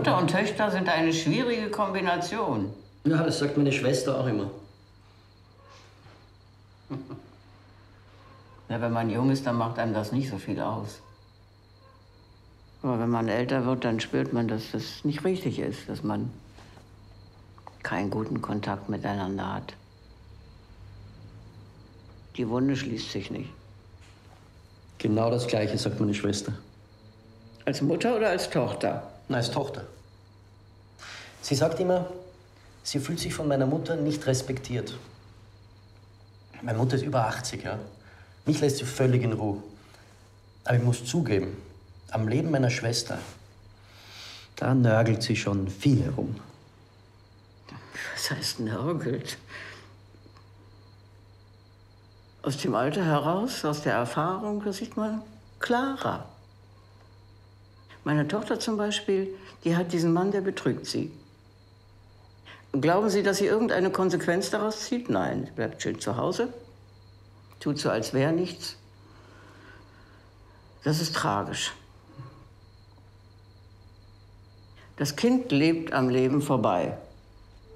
Mutter und Töchter sind eine schwierige Kombination. Ja, das sagt meine Schwester auch immer. Ja, wenn man jung ist, dann macht einem das nicht so viel aus. Aber wenn man älter wird, dann spürt man, dass das nicht richtig ist, dass man keinen guten Kontakt miteinander hat. Die Wunde schließt sich nicht. Genau das Gleiche sagt meine Schwester. Als Mutter oder als Tochter? Na, als Tochter. Sie sagt immer, sie fühlt sich von meiner Mutter nicht respektiert. Meine Mutter ist über 80, ja. Mich lässt sie völlig in Ruhe. Aber ich muss zugeben, am Leben meiner Schwester, da nörgelt sie schon viel herum. Was heißt nörgelt? Aus dem Alter heraus, aus der Erfahrung, das sieht man klarer. Meine Tochter zum Beispiel, die hat diesen Mann, der betrügt sie. Glauben Sie, dass sie irgendeine Konsequenz daraus zieht? Nein, sie bleibt schön zu Hause, tut so, als wäre nichts. Das ist tragisch. Das Kind lebt am Leben vorbei.